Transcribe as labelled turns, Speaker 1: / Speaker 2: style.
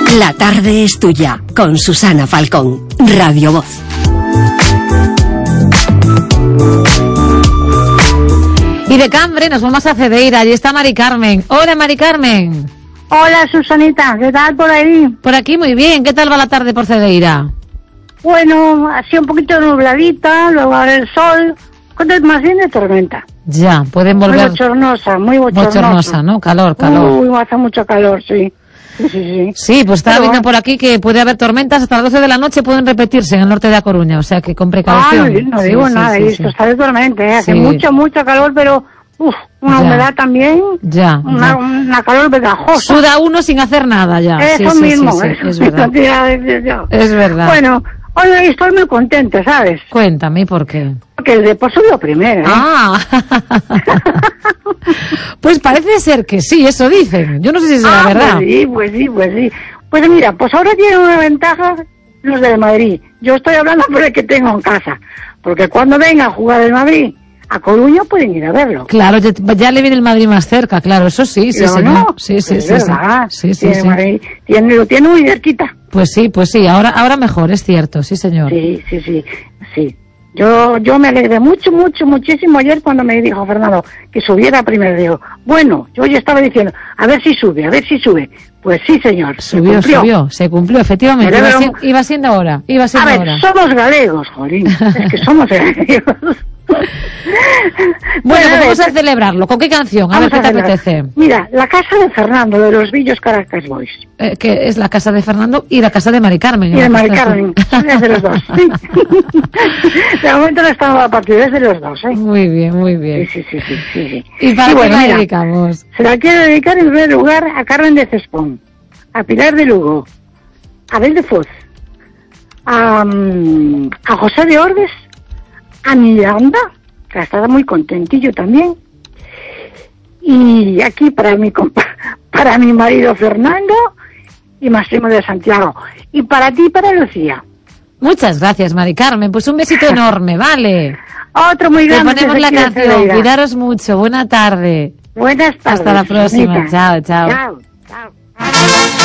Speaker 1: La tarde es tuya, con Susana Falcón, Radio Voz.
Speaker 2: Y de Cambre nos vamos a Cedeira, allí está Mari Carmen. Hola, Mari Carmen.
Speaker 3: Hola, Susanita, ¿qué tal por ahí?
Speaker 2: Por aquí muy bien, ¿qué tal va la tarde por Cedeira?
Speaker 3: Bueno, así un poquito nubladita, luego ahora el sol, más bien de tormenta.
Speaker 2: Ya, pueden volver...
Speaker 3: Muy bochornosa,
Speaker 2: Bochornosa, ¿no? Calor.
Speaker 3: Uy, hace mucho calor, sí.
Speaker 2: Sí, pues estaba viendo por aquí que puede haber tormentas hasta las 12 de la noche, pueden repetirse en el norte de A Coruña, o sea que con precaución.
Speaker 3: No digo nada, esto está de tormenta, hace mucho calor, pero una humedad también, una calor pegajosa.
Speaker 2: Suda uno sin hacer nada ya.
Speaker 3: Eso mismo,
Speaker 2: es verdad. Es verdad.
Speaker 3: Bueno, hoy estoy muy contenta, ¿sabes?
Speaker 2: Cuéntame, ¿por qué?
Speaker 3: Porque el Depor subió primero, ¿eh?
Speaker 2: Ah. Pues parece ser que sí, eso dicen. Yo no sé si será verdad.
Speaker 3: Pues sí. Pues mira, pues ahora tienen una ventaja los del Madrid. Yo estoy hablando por el que tengo en casa. Porque cuando venga a jugar el Madrid a Coruña pueden ir a verlo.
Speaker 2: Claro, ya le viene el Madrid más cerca, claro, eso sí, señor.
Speaker 3: No,
Speaker 2: sí.
Speaker 3: Lo tiene muy cerquita.
Speaker 2: Pues sí, ahora mejor, es cierto, sí, señor.
Speaker 3: Sí. Yo me alegré muchísimo ayer cuando me dijo Fernando que subiera primero. Digo, bueno, yo ya estaba diciendo, a ver si sube. Pues sí, señor.
Speaker 2: Se cumplió, efectivamente. Iba siendo hora.
Speaker 3: A ver, somos galegos, jolín. Es que somos galegos.
Speaker 2: Bueno, pues vamos a celebrarlo. ¿Con qué canción? A ver qué te apetece.
Speaker 3: Mira, la casa de Fernando, de los Villos Caracas Boys.
Speaker 2: Que es la casa de Fernando y la casa de Mari Carmen.
Speaker 3: Y de Mari Carmen, es de los dos. Sí. De momento no estamos a partir de los dos, ¿eh?
Speaker 2: Muy bien.
Speaker 3: Sí.
Speaker 2: ¿Y para qué la dedicamos?
Speaker 3: Se la quiero dedicar en primer lugar a Carmen de Cespón, a Pilar de Lugo, a Abel de Foz, a José de Ordes, a Miranda, que estaba muy contentillo también, y aquí para mi marido Fernando y Máximo de Santiago, y para ti y para Lucía.
Speaker 2: Muchas gracias, Mari Carmen, pues un besito enorme, ¿vale?
Speaker 3: Otro muy grande.
Speaker 2: Te ponemos la canción, cuidaros mucho, buena tarde.
Speaker 3: Buenas tardes.
Speaker 2: Hasta la próxima, chao.
Speaker 3: Chao.